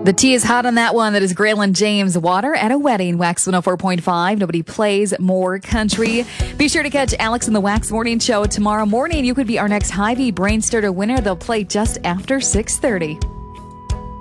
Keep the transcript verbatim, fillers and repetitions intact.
The tea is hot on that one. That is Graylin James, Water at a Wedding, Wax one oh four point five. Nobody plays more country. Be sure to catch Alex and the Wax Morning Show tomorrow morning. You could be our next Hy-Vee Brain Starter winner. They'll play just after six thirty.